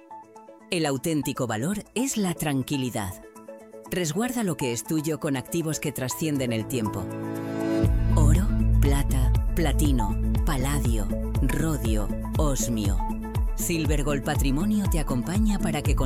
El auténtico valor es la tranquilidad. Resguarda lo que es tuyo con activos que trascienden el tiempo. Oro, plata, platino, paladio, rodio, osmio. Silver Gold Patrimonio te acompaña para que